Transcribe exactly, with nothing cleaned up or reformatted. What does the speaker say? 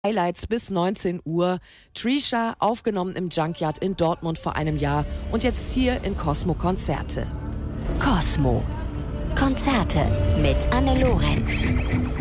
Highlights bis neunzehn Uhr. Trisha, aufgenommen im Junkyard in Dortmund vor einem Jahr und jetzt hier in Cosmo Konzerte. Cosmo Konzerte mit Anne Lorenz.